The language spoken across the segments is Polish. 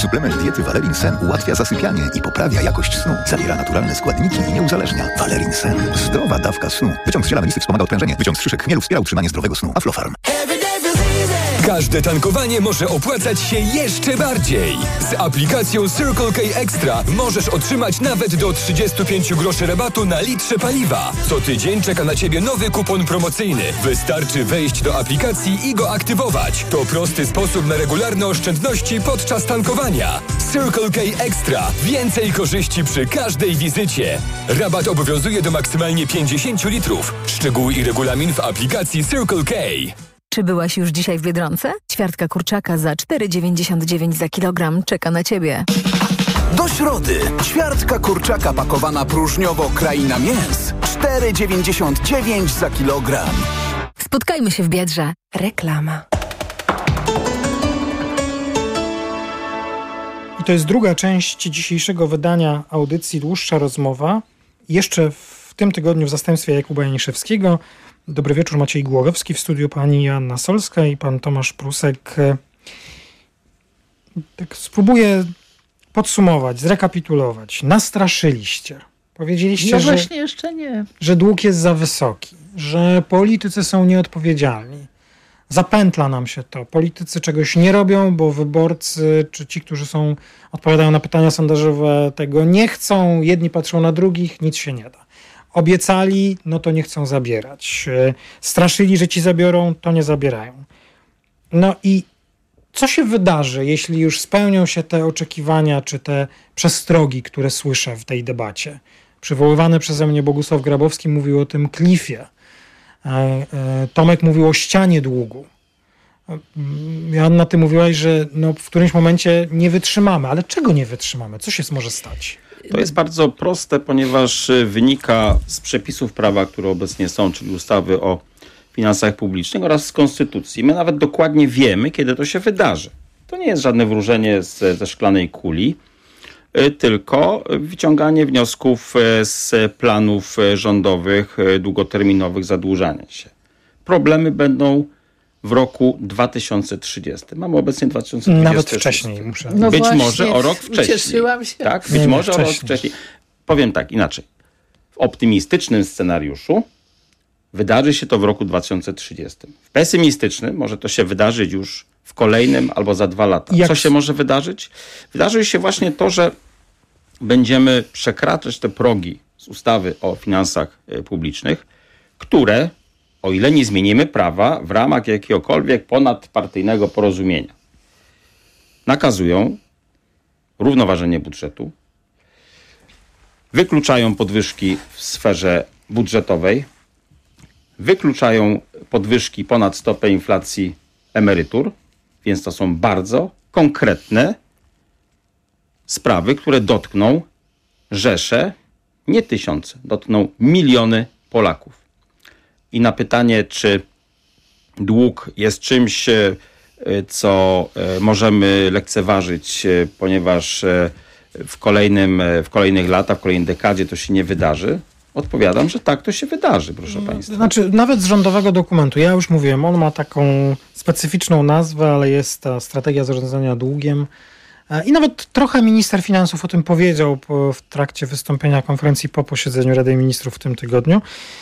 Suplement diety Valerin Sen ułatwia zasypianie i poprawia jakość snu. Zawiera naturalne składniki i nie uzależnia. Valerin Sen. Zdrowa dawka snu. Wyciąg z ziela melisy wspomaga odprężenie. Wyciąg z szyszek chmielu wspiera utrzymanie zdrowego snu. Aflofarm. Każde tankowanie może opłacać się jeszcze bardziej. Z aplikacją Circle K Extra możesz otrzymać nawet do 35 groszy rabatu na litrze paliwa. Co tydzień czeka na Ciebie nowy kupon promocyjny. Wystarczy wejść do aplikacji i go aktywować. To prosty sposób na regularne oszczędności podczas tankowania. Circle K Extra. Więcej korzyści przy każdej wizycie. Rabat obowiązuje do maksymalnie 50 litrów. Szczegóły i regulamin w aplikacji Circle K. Czy byłaś już dzisiaj w Biedronce? Ćwiartka kurczaka za 4,99 za kilogram czeka na Ciebie. Do środy. Ćwiartka kurczaka pakowana próżniowo Kraina Mięs. 4,99 za kilogram. Spotkajmy się w Biedrze. Reklama. I to jest druga część dzisiejszego wydania audycji Dłuższa rozmowa. Jeszcze w tym tygodniu w zastępstwie Jakuba Janiszewskiego. Dobry wieczór, Maciej Głogowski w studiu, pani Joanna Solska i pan Tomasz Prusek. Tak spróbuję podsumować, zrekapitulować. Nastraszyliście. Powiedzieliście, właśnie jeszcze nie. Że dług jest za wysoki, że politycy są nieodpowiedzialni. Zapętla nam się to. Politycy czegoś nie robią, bo wyborcy, czy ci, którzy odpowiadają na pytania sondażowe, tego nie chcą. Jedni patrzą na drugich, nic się nie da. Obiecali, no to nie chcą zabierać. Straszyli, że ci zabiorą, to nie zabierają. No i co się wydarzy, jeśli już spełnią się te oczekiwania, czy te przestrogi, które słyszę w tej debacie? Przywoływany przeze mnie Bogusław Grabowski mówił o tym klifie. Tomek mówił o ścianie długu. Joanna, ty mówiłaś, że w którymś momencie nie wytrzymamy. Ale czego nie wytrzymamy? Co się może stać? To jest bardzo proste, ponieważ wynika z przepisów prawa, które obecnie są, czyli ustawy o finansach publicznych oraz z konstytucji. My nawet dokładnie wiemy, kiedy to się wydarzy. To nie jest żadne wróżenie ze szklanej kuli, tylko wyciąganie wniosków z planów rządowych, długoterminowych zadłużania się. Problemy będą w roku 2030. Mamy obecnie 2020. Nawet wcześniej muszę. Być może o rok wcześniej. Ucieszyłam się. Tak, być może o rok wcześniej. Powiem tak, inaczej. W optymistycznym scenariuszu wydarzy się to w roku 2030. W pesymistycznym może to się wydarzyć już w kolejnym albo za 2 lata. Co się może wydarzyć? Wydarzy się właśnie to, że będziemy przekraczać te progi z ustawy o finansach publicznych, które, o ile nie zmienimy prawa w ramach jakiegokolwiek ponadpartyjnego porozumienia, nakazują równoważenie budżetu, wykluczają podwyżki w sferze budżetowej, wykluczają podwyżki ponad stopę inflacji emerytur, więc to są bardzo konkretne sprawy, które dotkną rzesze, nie tysiące, dotkną miliony Polaków. I na pytanie, czy dług jest czymś, co możemy lekceważyć, ponieważ w kolejnych latach, w kolejnej dekadzie to się nie wydarzy, odpowiadam, że tak, to się wydarzy, proszę państwa. Znaczy, nawet z rządowego dokumentu, ja już mówiłem, on ma taką specyficzną nazwę, ale jest ta strategia zarządzania długiem. I nawet trochę minister finansów o tym powiedział w trakcie wystąpienia konferencji po posiedzeniu Rady Ministrów w tym tygodniu.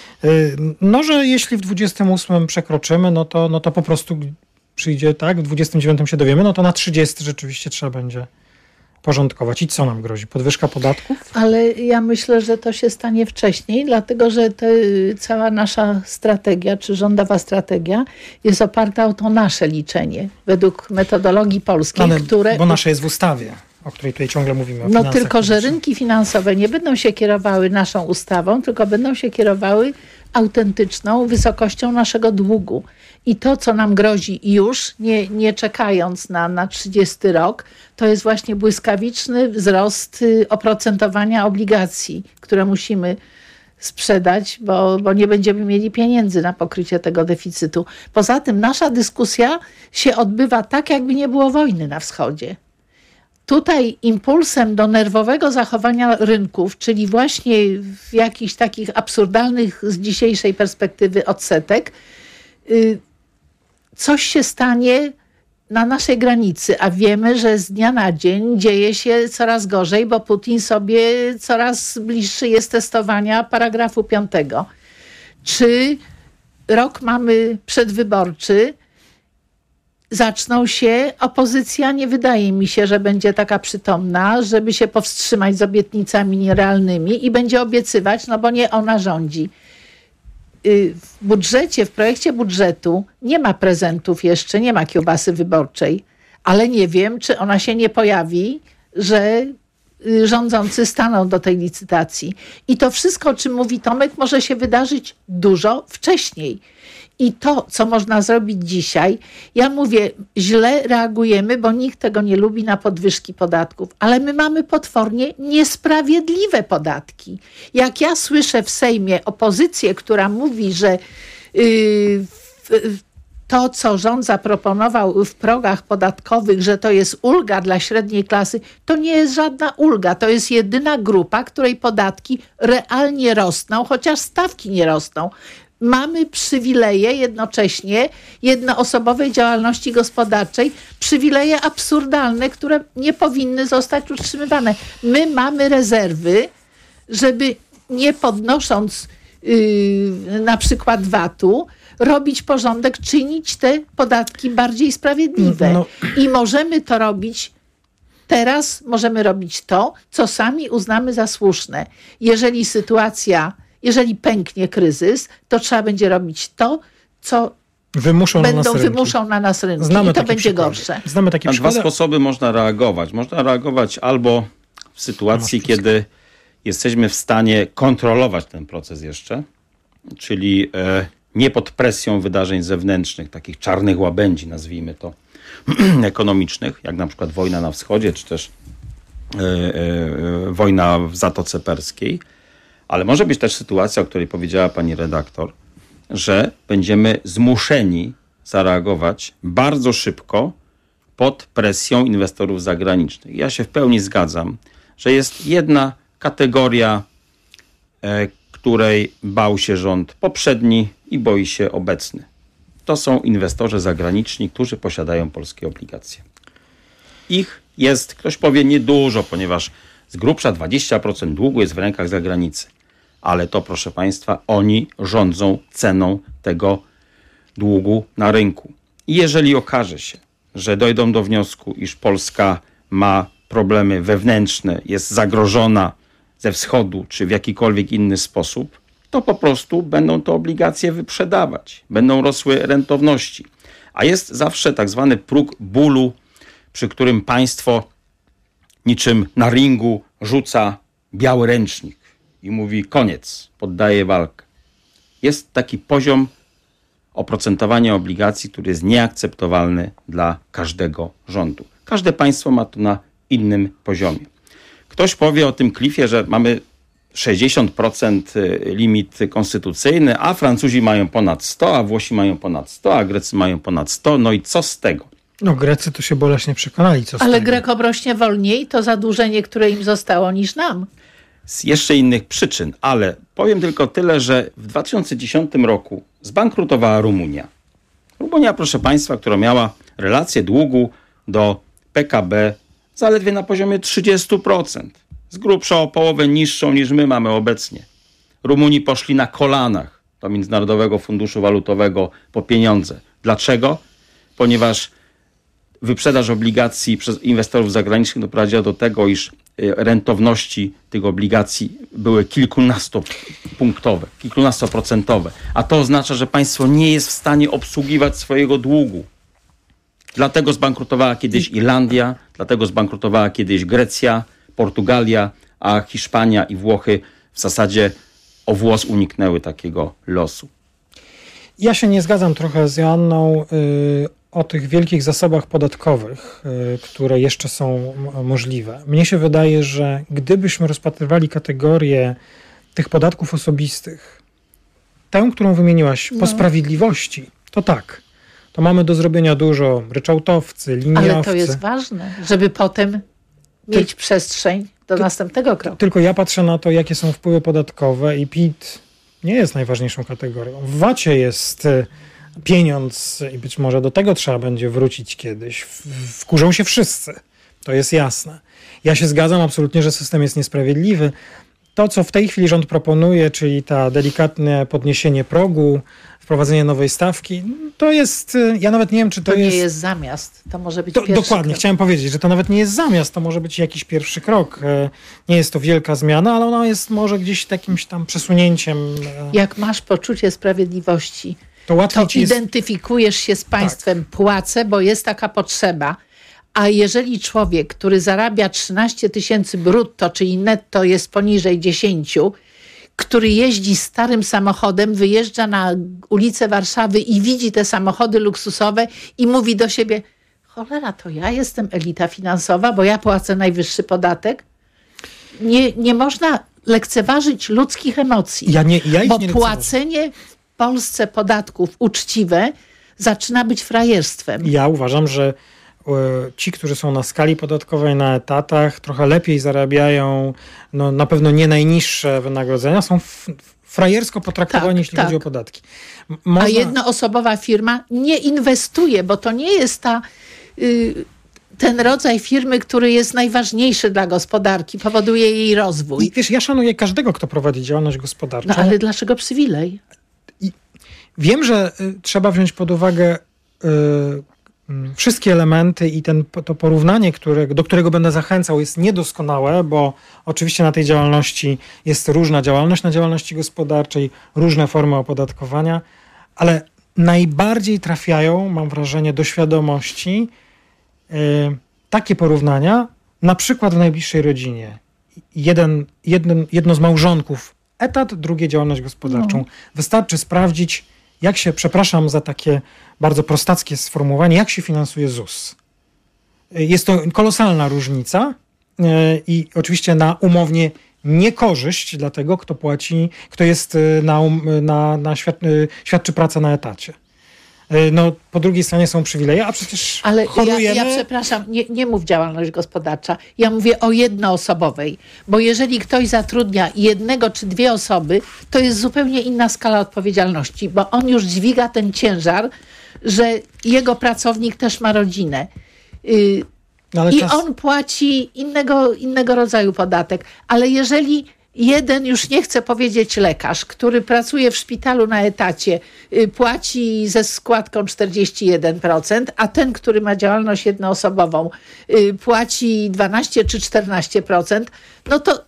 Że jeśli w 28 przekroczymy, no to po prostu przyjdzie, tak, w 29 się dowiemy, no to na 30 rzeczywiście trzeba będzie porządkować. I co nam grozi? Podwyżka podatków? Ale ja myślę, że to się stanie wcześniej, dlatego że cała nasza strategia, czy rządowa strategia jest oparta o to nasze liczenie, według metodologii polskiej, Bo nasze jest w ustawie, o której tutaj ciągle mówimy. Tylko, że rynki finansowe nie będą się kierowały naszą ustawą, tylko będą się kierowały autentyczną wysokością naszego długu. I to, co nam grozi już, nie czekając na 30 rok, to jest właśnie błyskawiczny wzrost oprocentowania obligacji, które musimy sprzedać, bo nie będziemy mieli pieniędzy na pokrycie tego deficytu. Poza tym nasza dyskusja się odbywa tak, jakby nie było wojny na wschodzie. Tutaj impulsem do nerwowego zachowania rynków, czyli właśnie w jakichś takich absurdalnych z dzisiejszej perspektywy odsetek, coś się stanie na naszej granicy, a wiemy, że z dnia na dzień dzieje się coraz gorzej, bo Putin sobie coraz bliższy jest testowania paragrafu 5. Czy rok mamy przedwyborczy, zaczną się, opozycja nie wydaje mi się, że będzie taka przytomna, żeby się powstrzymać z obietnicami nierealnymi i będzie obiecywać, no bo nie ona rządzi. W budżecie, w projekcie budżetu nie ma prezentów jeszcze, nie ma kiełbasy wyborczej, ale nie wiem, czy ona się nie pojawi, że rządzący staną do tej licytacji. I to wszystko, o czym mówi Tomek, może się wydarzyć dużo wcześniej. I to, co można zrobić dzisiaj, ja mówię, źle reagujemy, bo nikt tego nie lubi na podwyżki podatków, ale my mamy potwornie niesprawiedliwe podatki. Jak ja słyszę w Sejmie opozycję, która mówi, że to, co rząd zaproponował w progach podatkowych, że to jest ulga dla średniej klasy, to nie jest żadna ulga. To jest jedyna grupa, której podatki realnie rosną, chociaż stawki nie rosną. Mamy przywileje jednocześnie jednoosobowej działalności gospodarczej, przywileje absurdalne, które nie powinny zostać utrzymywane. My mamy rezerwy, żeby nie podnosząc na przykład VAT-u, robić porządek, czynić te podatki bardziej sprawiedliwe. I możemy to robić teraz, możemy robić to, co sami uznamy za słuszne. Jeżeli pęknie kryzys, to trzeba będzie robić to, co wymuszą na nas rynki. I to będzie gorsze. Na dwa sposoby można reagować. Można reagować albo w sytuacji, kiedy jesteśmy w stanie kontrolować ten proces jeszcze, czyli nie pod presją wydarzeń zewnętrznych, takich czarnych łabędzi, nazwijmy to, ekonomicznych, jak na przykład wojna na wschodzie, czy też wojna w Zatoce Perskiej. Ale może być też sytuacja, o której powiedziała pani redaktor, że będziemy zmuszeni zareagować bardzo szybko pod presją inwestorów zagranicznych. Ja się w pełni zgadzam, że jest jedna kategoria, której bał się rząd poprzedni i boi się obecny. To są inwestorzy zagraniczni, którzy posiadają polskie obligacje. Ich jest, ktoś powie, niedużo, ponieważ z grubsza 20% długu jest w rękach zagranicy. Ale to, proszę państwa, oni rządzą ceną tego długu na rynku. I jeżeli okaże się, że dojdą do wniosku, iż Polska ma problemy wewnętrzne, jest zagrożona ze wschodu czy w jakikolwiek inny sposób, to po prostu będą te obligacje wyprzedawać. Będą rosły rentowności. A jest zawsze tak zwany próg bólu, przy którym państwo niczym na ringu rzuca biały ręcznik i mówi koniec, poddaje walkę. Jest taki poziom oprocentowania obligacji, który jest nieakceptowalny dla każdego rządu. Każde państwo ma to na innym poziomie. Ktoś powie o tym klifie, że mamy 60% limit konstytucyjny, a Francuzi mają ponad 100, a Włosi mają ponad 100, a Grecy mają ponad 100. No i co z tego? No Grecy to się boleśnie przekonali, co z Ale tego. Grekom rośnie wolniej to zadłużenie, które im zostało, niż nam. Z jeszcze innych przyczyn, ale powiem tylko tyle, że w 2010 roku zbankrutowała Rumunia. Rumunia, proszę państwa, która miała relację długu do PKB zaledwie na poziomie 30%. Z grubsza o połowę niższą niż my mamy obecnie. Rumuni poszli na kolanach do Międzynarodowego Funduszu Walutowego po pieniądze. Dlaczego? Ponieważ wyprzedaż obligacji przez inwestorów zagranicznych doprowadziła do tego, iż rentowności tych obligacji były kilkunastopunktowe, kilkunastoprocentowe. A to oznacza, że państwo nie jest w stanie obsługiwać swojego długu. Dlatego zbankrutowała kiedyś Irlandia, dlatego zbankrutowała kiedyś Grecja, Portugalia, a Hiszpania i Włochy w zasadzie o włos uniknęły takiego losu. Ja się nie zgadzam trochę z Joanną o tych wielkich zasobach podatkowych, które jeszcze są możliwe. Mnie się wydaje, że gdybyśmy rozpatrywali kategorię tych podatków osobistych, tę, którą wymieniłaś, po sprawiedliwości, to tak. To mamy do zrobienia dużo. Ryczałtowcy, liniowcy. Ale to jest ważne, żeby potem mieć przestrzeń do następnego kroku. Tylko ja patrzę na to, jakie są wpływy podatkowe i PIT nie jest najważniejszą kategorią. W VAT-ie jest pieniądz i być może do tego trzeba będzie wrócić kiedyś. Wkurzą się wszyscy. To jest jasne. Ja się zgadzam absolutnie, że system jest niesprawiedliwy. To, co w tej chwili rząd proponuje, czyli ta delikatne podniesienie progu, wprowadzenie nowej stawki, to jest, ja nawet nie wiem, czy to jest... nie jest zamiast, to może być pierwszy Dokładnie, krok. chciałem powiedzieć, że to nawet nie jest zamiast, to może być jakiś pierwszy krok. Nie jest to wielka zmiana, ale ona jest może gdzieś jakimś tam przesunięciem. Jak masz poczucie sprawiedliwości, To łatwiej to ci jest... identyfikujesz się z państwem, płacę, bo jest taka potrzeba. A jeżeli człowiek, który zarabia 13 000 brutto, czyli netto jest poniżej 10, który jeździ starym samochodem, wyjeżdża na ulicę Warszawy i widzi te samochody luksusowe i mówi do siebie, cholera, to ja jestem elita finansowa, bo ja płacę najwyższy podatek. Nie można lekceważyć ludzkich emocji, bo płacenie w Polsce podatków uczciwe zaczyna być frajerstwem. Ja uważam, że ci, którzy są na skali podatkowej, na etatach, trochę lepiej zarabiają, no na pewno nie najniższe wynagrodzenia, są frajersko potraktowani, jeśli chodzi o podatki. A jednoosobowa firma nie inwestuje, bo to nie jest ten rodzaj firmy, który jest najważniejszy dla gospodarki, powoduje jej rozwój. I wiesz, ja szanuję każdego, kto prowadzi działalność gospodarczą. No ale dlaczego przywilej? Wiem, że trzeba wziąć pod uwagę wszystkie elementy i to porównanie, do którego będę zachęcał, jest niedoskonałe, bo oczywiście na tej działalności jest różna działalność, na działalności gospodarczej różne formy opodatkowania, ale najbardziej trafiają, mam wrażenie, do świadomości takie porównania, na przykład w najbliższej rodzinie. Jedno z małżonków etat, drugie działalność gospodarczą. Wystarczy sprawdzić, jak się, przepraszam za takie bardzo prostackie sformułowanie, jak się finansuje ZUS. Jest to kolosalna różnica i oczywiście na umownie niekorzyść dla tego, kto płaci, kto jest świadczy pracę na etacie. No, po drugiej stronie są przywileje, a przecież ale chorujemy... ja przepraszam, nie mów działalność gospodarcza. Ja mówię o jednoosobowej, bo jeżeli ktoś zatrudnia jednego czy dwie osoby, to jest zupełnie inna skala odpowiedzialności, bo on już dźwiga ten ciężar, że jego pracownik też ma rodzinę. On płaci innego rodzaju podatek. Ale jeżeli jeden, już nie chcę powiedzieć lekarz, który pracuje w szpitalu na etacie, płaci ze składką 41%, a ten, który ma działalność jednoosobową, płaci 12 czy 14%, no to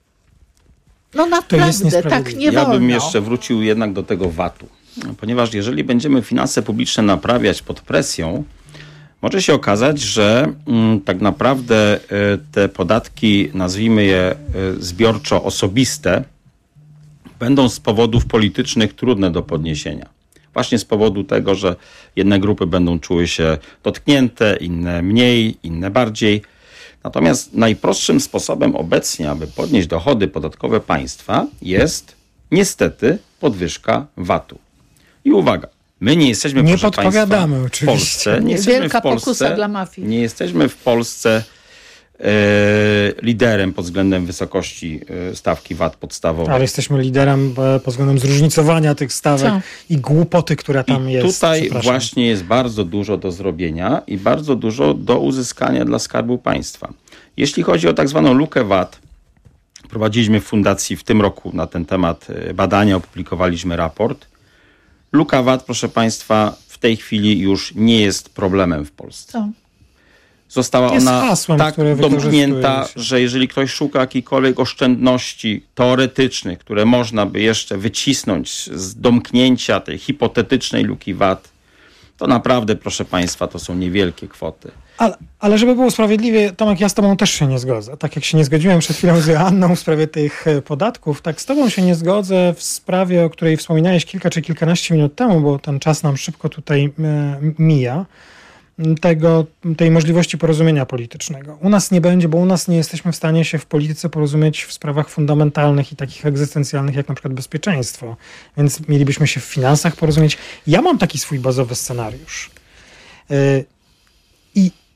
naprawdę tak nie wolno. Ja bym jeszcze wrócił jednak do tego VAT-u. Ponieważ jeżeli będziemy finanse publiczne naprawiać pod presją, może się okazać, że tak naprawdę te podatki, nazwijmy je zbiorczo osobiste, będą z powodów politycznych trudne do podniesienia. Właśnie z powodu tego, że jedne grupy będą czuły się dotknięte, inne mniej, inne bardziej. Natomiast najprostszym sposobem obecnie, aby podnieść dochody podatkowe państwa, jest niestety podwyżka VAT-u. I uwaga, my nie jesteśmy, nie proszę podpowiadamy państwa, oczywiście. w Polsce. Nie jesteśmy Wielka w Polsce, pokusa dla mafii. Nie jesteśmy w Polsce liderem pod względem wysokości stawki VAT podstawowej. Ale jesteśmy liderem pod względem zróżnicowania tych stawek i głupoty, która tam jest. Tutaj właśnie jest bardzo dużo do zrobienia i bardzo dużo do uzyskania dla Skarbu Państwa. Jeśli chodzi o tak zwaną lukę VAT, prowadziliśmy w fundacji w tym roku na ten temat badania, opublikowaliśmy raport. Luka VAT, proszę Państwa, w tej chwili już nie jest problemem w Polsce. Została ona hasłem, tak domknięta, że jeżeli ktoś szuka jakichkolwiek oszczędności teoretycznych, które można by jeszcze wycisnąć z domknięcia tej hipotetycznej luki VAT, to naprawdę, proszę Państwa, to są niewielkie kwoty. Ale żeby było sprawiedliwie, Tomek, ja z Tobą też się nie zgodzę. Tak jak się nie zgodziłem przed chwilą z Joanną w sprawie tych podatków, tak z Tobą się nie zgodzę w sprawie, o której wspominałeś kilka czy kilkanaście minut temu, bo ten czas nam szybko tutaj mija, tej możliwości porozumienia politycznego. U nas nie będzie, bo u nas nie jesteśmy w stanie się w polityce porozumieć w sprawach fundamentalnych i takich egzystencjalnych, jak na przykład bezpieczeństwo. Więc mielibyśmy się w finansach porozumieć. Ja mam taki swój bazowy scenariusz. I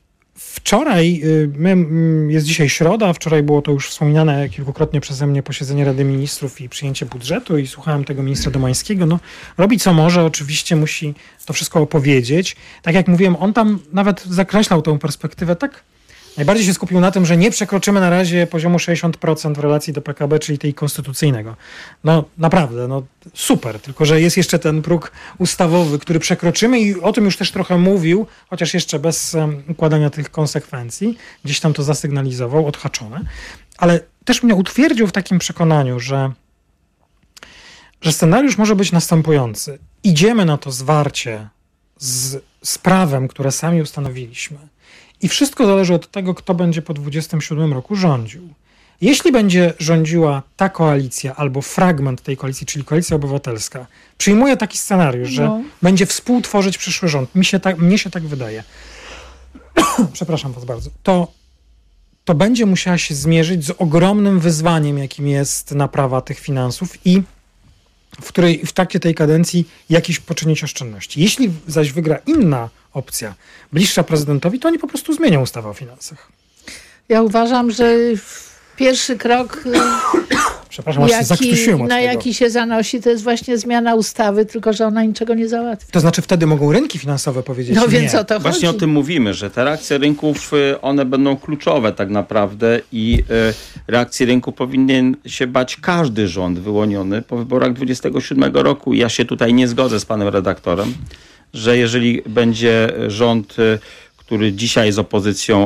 Wczoraj, jest dzisiaj środa, wczoraj było to już wspominane kilkukrotnie przeze mnie posiedzenie Rady Ministrów i przyjęcie budżetu i słuchałem tego ministra Domańskiego. No, robi co może, oczywiście musi to wszystko opowiedzieć. Tak jak mówiłem, on tam nawet zakreślał tę perspektywę tak. Najbardziej się skupił na tym, że nie przekroczymy na razie poziomu 60% w relacji do PKB, czyli tej konstytucyjnego. No naprawdę, no super, tylko że jest jeszcze ten próg ustawowy, który przekroczymy i o tym już też trochę mówił, chociaż jeszcze bez układania tych konsekwencji. Gdzieś tam to zasygnalizował, odhaczone. Ale też mnie utwierdził w takim przekonaniu, że scenariusz może być następujący. Idziemy na to zwarcie z prawem, które sami ustanowiliśmy. I wszystko zależy od tego, kto będzie po 27 roku rządził. Jeśli będzie rządziła ta koalicja albo fragment tej koalicji, czyli Koalicja Obywatelska, przyjmuje taki scenariusz, że będzie współtworzyć przyszły rząd. Mnie się tak wydaje. Przepraszam was bardzo. To będzie musiała się zmierzyć z ogromnym wyzwaniem, jakim jest naprawa tych finansów i w trakcie tej kadencji jakieś poczynić oszczędności. Jeśli zaś wygra inna opcja, bliższa prezydentowi, to oni po prostu zmienią ustawę o finansach. Ja uważam, że pierwszy krok, Przepraszam, jaki się zanosi, to jest właśnie zmiana ustawy, tylko że ona niczego nie załatwi. To znaczy wtedy mogą rynki finansowe powiedzieć no nie. więc o to chodzi. Właśnie o tym mówimy, że te reakcje rynków, one będą kluczowe tak naprawdę i reakcji rynku powinien się bać każdy rząd wyłoniony po wyborach 27 roku. Ja się tutaj nie zgodzę z panem redaktorem, że jeżeli będzie rząd, który dzisiaj jest opozycją,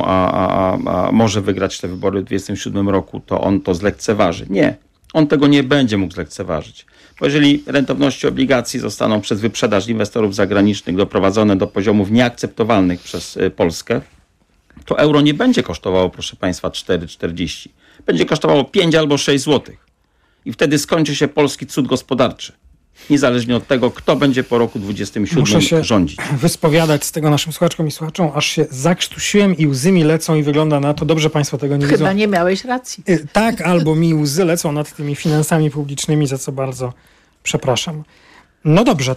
a może wygrać te wybory w 27 roku, to on to zlekceważy. Nie, on tego nie będzie mógł zlekceważyć. Bo jeżeli rentowności obligacji zostaną przez wyprzedaż inwestorów zagranicznych doprowadzone do poziomów nieakceptowalnych przez Polskę, to euro nie będzie kosztowało, proszę państwa, 4,40. Będzie kosztowało 5 albo 6 złotych. I wtedy skończy się polski cud gospodarczy. Niezależnie od tego, kto będzie po roku 27 Muszę się rządzić. Wyspowiadać z tego naszym słuchaczkom i słuchaczom, aż się zakrztusiłem i łzy mi lecą i wygląda na to, dobrze państwo tego nie widzą. Chyba nie miałeś racji. Tak, albo mi łzy lecą nad tymi finansami publicznymi, za co bardzo przepraszam. No dobrze,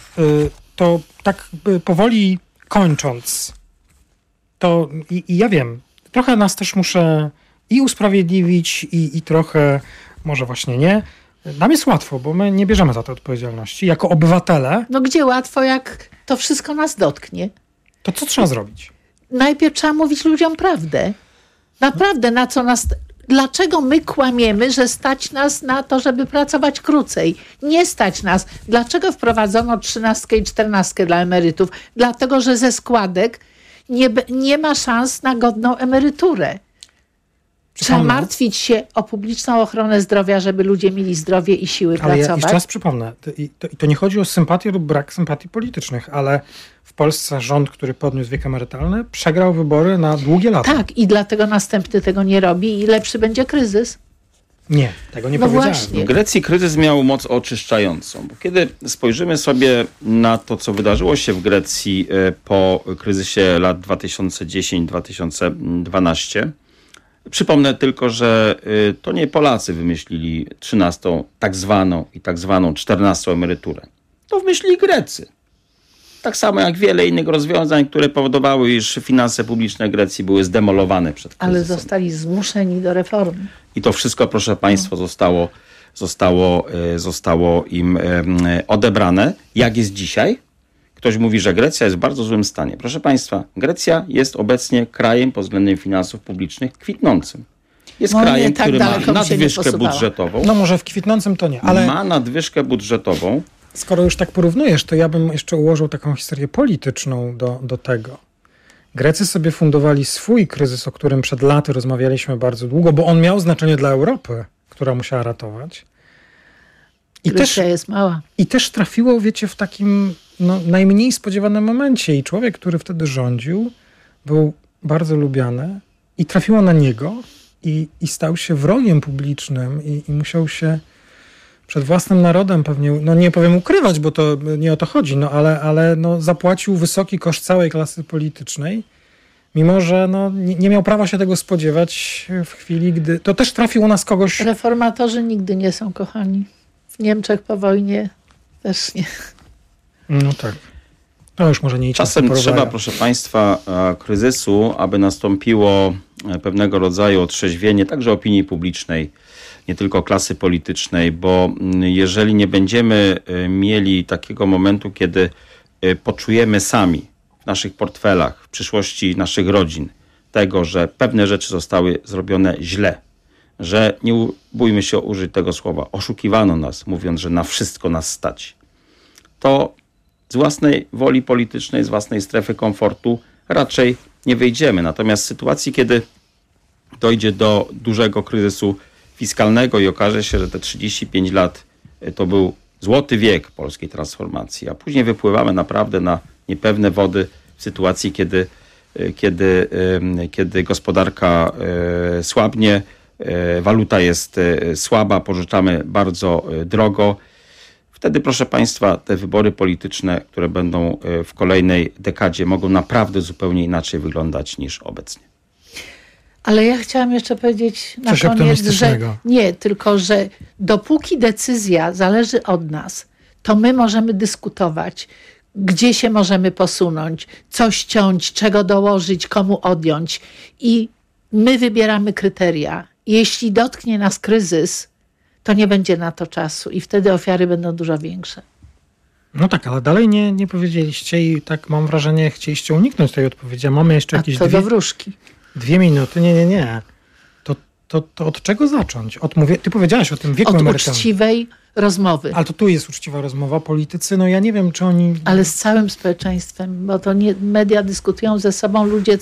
to tak powoli kończąc, to i ja wiem, trochę nas też muszę i usprawiedliwić i trochę, może właśnie nie. Nam jest łatwo, bo my nie bierzemy za to odpowiedzialności. Jako obywatele... No gdzie łatwo, jak to wszystko nas dotknie? To co trzeba zrobić? Najpierw trzeba mówić ludziom prawdę. Naprawdę, na co nas... Dlaczego my kłamiemy, że stać nas na to, żeby pracować krócej? Nie stać nas. Dlaczego wprowadzono 13 i 14 dla emerytów? Dlatego, że ze składek nie ma szans na godną emeryturę. Trzeba martwić się o publiczną ochronę zdrowia, żeby ludzie mieli zdrowie i siły pracować. Ja jeszcze raz przypomnę, to nie chodzi o sympatię lub brak sympatii politycznych, ale w Polsce rząd, który podniósł wiek emerytalny, przegrał wybory na długie lata. Tak, i dlatego następny tego nie robi i lepszy będzie kryzys. Nie, tego nie powiedziałem. Właśnie. W Grecji kryzys miał moc oczyszczającą, bo kiedy spojrzymy sobie na to, co wydarzyło się w Grecji po kryzysie lat 2010-2012, przypomnę tylko, że to nie Polacy wymyślili 13 tak zwaną 14 emeryturę. To wymyślili Grecy. Tak samo jak wiele innych rozwiązań, które powodowały, iż finanse publiczne Grecji były zdemolowane przed kryzysem. Ale zostali zmuszeni do reformy. I to wszystko, proszę państwa, zostało im odebrane. Jak jest dzisiaj? Ktoś mówi, że Grecja jest w bardzo złym stanie. Proszę państwa, Grecja jest obecnie krajem pod względem finansów publicznych kwitnącym. Jest krajem, tak który ma daleko nadwyżkę budżetową. No może w kwitnącym to nie, ale... Ma nadwyżkę budżetową. Skoro już tak porównujesz, to ja bym jeszcze ułożył taką historię polityczną do tego. Grecy sobie fundowali swój kryzys, o którym przed laty rozmawialiśmy bardzo długo, bo on miał znaczenie dla Europy, która musiała ratować. Grecja jest mała. I też trafiło, wiecie, w takim najmniej spodziewanym momencie. I człowiek, który wtedy rządził, był bardzo lubiany i trafiło na niego i stał się wrogiem publicznym i musiał się przed własnym narodem pewnie, nie powiem ukrywać, bo to nie o to chodzi, ale zapłacił wysoki koszt całej klasy politycznej, mimo że nie miał prawa się tego spodziewać w chwili, gdy... To też trafił u nas kogoś... Reformatorzy nigdy nie są kochani. W Niemczech po wojnie też nie. No tak. To już może nie iść. Czasem trzeba, proszę Państwa, kryzysu, aby nastąpiło pewnego rodzaju otrzeźwienie także opinii publicznej, nie tylko klasy politycznej, bo jeżeli nie będziemy mieli takiego momentu, kiedy poczujemy sami w naszych portfelach, w przyszłości naszych rodzin, tego, że pewne rzeczy zostały zrobione źle, że nie bójmy się użyć tego słowa, oszukiwano nas, mówiąc, że na wszystko nas stać, to z własnej woli politycznej, z własnej strefy komfortu raczej nie wyjdziemy. Natomiast w sytuacji, kiedy dojdzie do dużego kryzysu fiskalnego i okaże się, że te 35 lat to był złoty wiek polskiej transformacji, a później wypływamy naprawdę na niepewne wody w sytuacji, kiedy gospodarka słabnie, waluta jest słaba, pożyczamy bardzo drogo. Wtedy, proszę Państwa, te wybory polityczne, które będą w kolejnej dekadzie, mogą naprawdę zupełnie inaczej wyglądać niż obecnie. Ale ja chciałam jeszcze powiedzieć na koniec, że nie, tylko że dopóki decyzja zależy od nas, to my możemy dyskutować, gdzie się możemy posunąć, co ściąć, czego dołożyć, komu odjąć. I my wybieramy kryteria. Jeśli dotknie nas kryzys, to nie będzie na to czasu i wtedy ofiary będą dużo większe. No tak, ale dalej nie powiedzieliście i tak mam wrażenie, chcieliście uniknąć tej odpowiedzi. A mamy jeszcze jakieś do wróżki. 2 minuty. Nie. To od czego zacząć? Ty powiedziałaś o tym wieku emerytalnym. Od uczciwej rozmowy. Ale to tu jest uczciwa rozmowa. Politycy, ja nie wiem, czy oni... Ale z całym społeczeństwem, bo to nie media dyskutują ze sobą, ludzie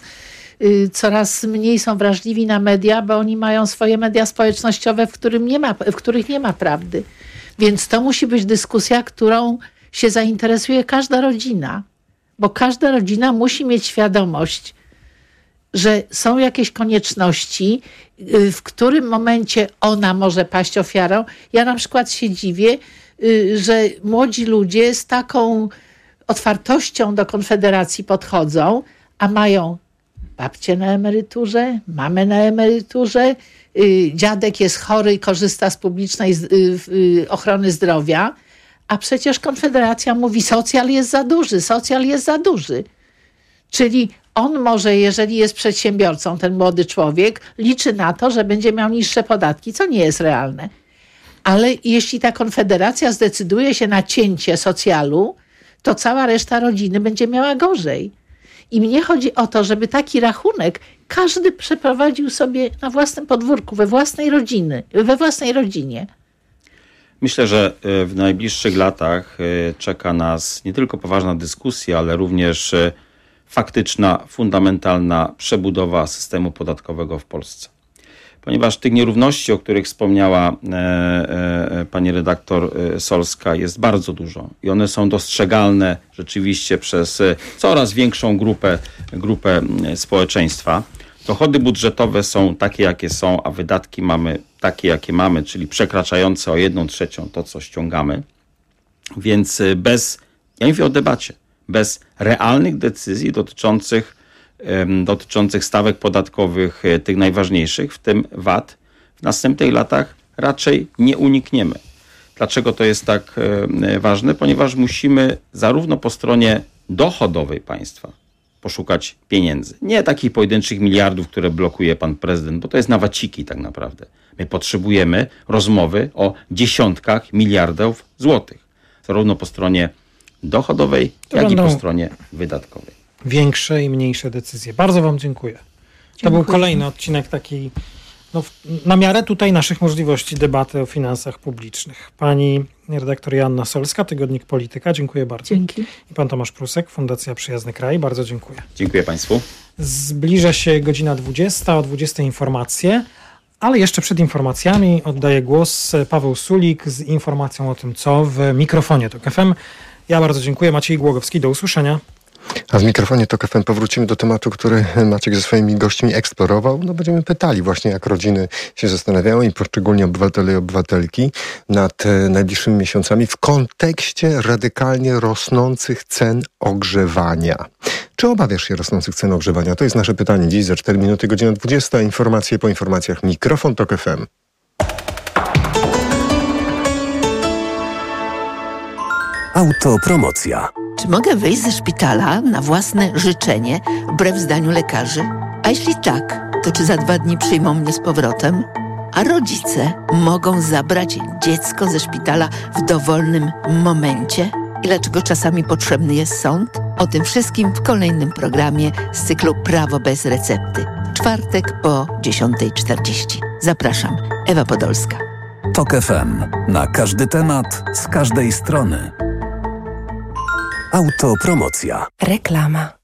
coraz mniej są wrażliwi na media, bo oni mają swoje media społecznościowe, w których nie ma prawdy. Więc to musi być dyskusja, którą się zainteresuje każda rodzina. Bo każda rodzina musi mieć świadomość, że są jakieś konieczności, w którym momencie ona może paść ofiarą. Ja na przykład się dziwię, że młodzi ludzie z taką otwartością do Konfederacji podchodzą, a mają babcię na emeryturze, mamę na emeryturze, dziadek jest chory i korzysta z publicznej ochrony zdrowia, a przecież Konfederacja mówi, socjal jest za duży. Czyli on może, jeżeli jest przedsiębiorcą, ten młody człowiek, liczy na to, że będzie miał niższe podatki, co nie jest realne. Ale jeśli ta Konfederacja zdecyduje się na cięcie socjalu, to cała reszta rodziny będzie miała gorzej. I mnie chodzi o to, żeby taki rachunek każdy przeprowadził sobie na własnym podwórku, we własnej rodzinie. Myślę, że w najbliższych latach czeka nas nie tylko poważna dyskusja, ale również faktyczna, fundamentalna przebudowa systemu podatkowego w Polsce. Ponieważ tych nierówności, o których wspomniała pani redaktor Solska, jest bardzo dużo i one są dostrzegalne rzeczywiście przez coraz większą grupę społeczeństwa. Dochody budżetowe są takie, jakie są, a wydatki mamy takie, jakie mamy, czyli przekraczające o 1/3 to, co ściągamy. Więc ja mówię o debacie, bez realnych decyzji dotyczących stawek podatkowych, tych najważniejszych, w tym VAT, w następnych latach raczej nie unikniemy. Dlaczego to jest tak ważne? Ponieważ musimy zarówno po stronie dochodowej państwa poszukać pieniędzy. Nie takich pojedynczych miliardów, które blokuje pan prezydent, bo to jest na waciki tak naprawdę. My potrzebujemy rozmowy o dziesiątkach miliardów złotych. Zarówno po stronie dochodowej, jak i po stronie wydatkowej. Większe i mniejsze decyzje. Bardzo wam dziękuję. To był kolejny odcinek takiej, na miarę tutaj naszych możliwości debaty o finansach publicznych. Pani redaktor Joanna Solska, Tygodnik Polityka. Dziękuję bardzo. Dzięki. I pan Tomasz Prusek, Fundacja Przyjazny Kraj. Bardzo dziękuję. Dziękuję państwu. Zbliża się godzina 20, o 20 informacje, ale jeszcze przed informacjami oddaję głos Paweł Sulik z informacją o tym, co w mikrofonie TOK FM. Ja bardzo dziękuję. Maciej Głogowski. Do usłyszenia. A w mikrofonie TOK FM powrócimy do tematu, który Maciek ze swoimi gośćmi eksplorował. Będziemy pytali właśnie, jak rodziny się zastanawiają i poszczególni obywatele i obywatelki nad najbliższymi miesiącami w kontekście radykalnie rosnących cen ogrzewania. Czy obawiasz się rosnących cen ogrzewania? To jest nasze pytanie dziś za 4 minuty, godzina 20. Informacje po informacjach. Mikrofon TOK FM. Autopromocja. Czy mogę wyjść ze szpitala na własne życzenie, wbrew zdaniu lekarzy? A jeśli tak, to czy za 2 dni przyjmą mnie z powrotem? A rodzice mogą zabrać dziecko ze szpitala w dowolnym momencie? I dlaczego czasami potrzebny jest sąd? O tym wszystkim w kolejnym programie z cyklu Prawo bez recepty. Czwartek po 10:40. Zapraszam, Ewa Podolska. TOK FM. Na każdy temat, z każdej strony. Autopromocja. Reklama.